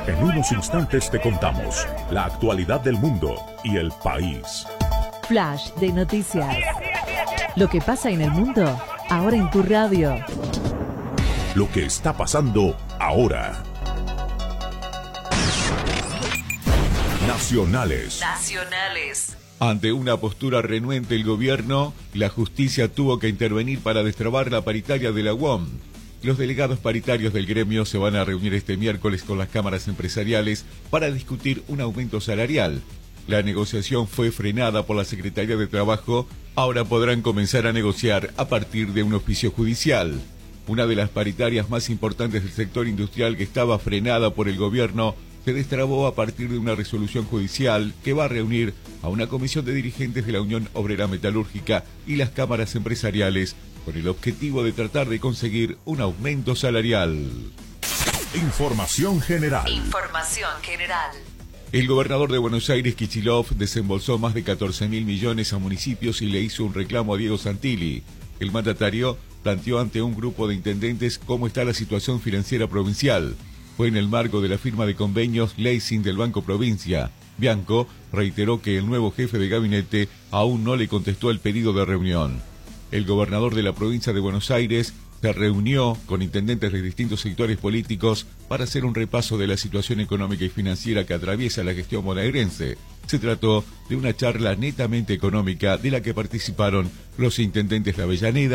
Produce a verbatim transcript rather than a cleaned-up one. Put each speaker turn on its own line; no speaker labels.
En unos instantes te contamos la actualidad del mundo y el país.
Flash de noticias. Lo que pasa en el mundo, ahora en tu radio.
Lo que está pasando ahora. Nacionales.
Nacionales.
Ante una postura renuente del gobierno, la justicia tuvo que intervenir para destrabar la paritaria de la U O M. Los delegados paritarios del gremio se van a reunir este miércoles con las cámaras empresariales para discutir un aumento salarial. La negociación fue frenada por la Secretaría de Trabajo. Ahora podrán comenzar a negociar a partir de un oficio judicial. Una de las paritarias más importantes del sector industrial que estaba frenada por el gobierno se destrabó a partir de una resolución judicial que va a reunir a una comisión de dirigentes de la Unión Obrera Metalúrgica y las cámaras empresariales con el objetivo de tratar de conseguir un aumento salarial.
Información general.
Información general.
El gobernador de Buenos Aires, Kicillof, desembolsó más de catorce mil millones a municipios y le hizo un reclamo a Diego Santilli. El mandatario planteó ante un grupo de intendentes cómo está la situación financiera provincial. Fue en el marco de la firma de convenios Leasing del Banco Provincia. Bianco reiteró que el nuevo jefe de gabinete aún no le contestó el pedido de reunión. El gobernador de la provincia de Buenos Aires se reunió con intendentes de distintos sectores políticos para hacer un repaso de la situación económica y financiera que atraviesa la gestión bonaerense. Se trató de una charla netamente económica de la que participaron los intendentes de Avellaneda,